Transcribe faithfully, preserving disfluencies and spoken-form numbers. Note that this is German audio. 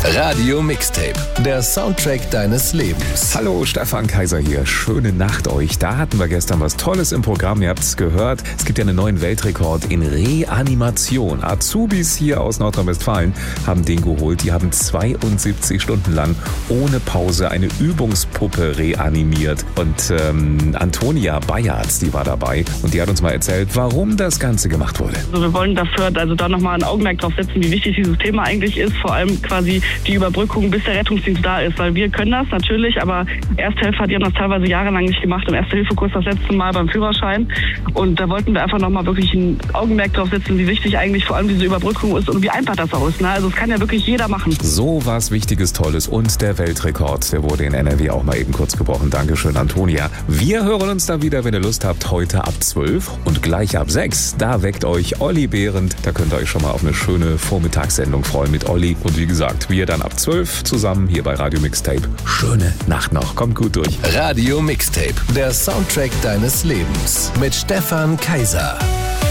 Radio Mixtape, der Soundtrack deines Lebens. Hallo, Stefan Kaiser hier. Schöne Nacht euch. Da hatten wir gestern was Tolles im Programm. Ihr habt es gehört. Es gibt ja einen neuen Weltrekord in Reanimation. Azubis hier aus Nordrhein-Westfalen haben den geholt. Die haben zweiundsiebzig Stunden lang ohne Pause eine Übungspuppe reanimiert. Und ähm, Antonia Bayards, die war dabei. Und die hat uns mal erzählt, warum das Ganze gemacht wurde. Also wir wollen dafür also da nochmal ein Augenmerk drauf setzen, wie wichtig dieses Thema eigentlich ist. Vor allem quasi die Überbrückung, bis der Rettungsdienst da ist. Weil wir können das natürlich, aber Ersthelfer, die haben das teilweise jahrelang nicht gemacht. Im Erste-Hilfe-Kurs das letzte Mal beim Führerschein. Und da wollten wir einfach nochmal wirklich ein Augenmerk drauf setzen, wie wichtig eigentlich vor allem diese Überbrückung ist und wie einfach das auch ist. Ne? Also es kann ja wirklich jeder machen. So was Wichtiges, Tolles und der Weltrekord, der wurde in N R W auch mal eben kurz gebrochen. Dankeschön, Antonia. Wir hören uns da wieder, wenn ihr Lust habt, heute ab zwölf und gleich ab sechs. Da weckt euch Olli Behrendt. Da könnt ihr euch schon mal auf eine schöne Vormittagssendung freuen mit Olli. Und wie gesagt, wir dann ab zwölf zusammen hier bei Radio Mixtape. Schöne Nacht noch. Kommt gut durch. Radio Mixtape, der Soundtrack deines Lebens mit Stefan Kaiser.